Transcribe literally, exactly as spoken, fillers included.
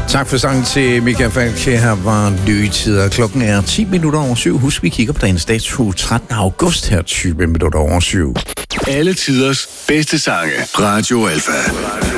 Tak for sangen til Michael Falk. Her var Nye Tider. Klokken er ti minutter over syv. Husk, vi kigger på dagens dato trettende august her, tyve minutter over syv. Alle tiders bedste sange. Radio Alfa.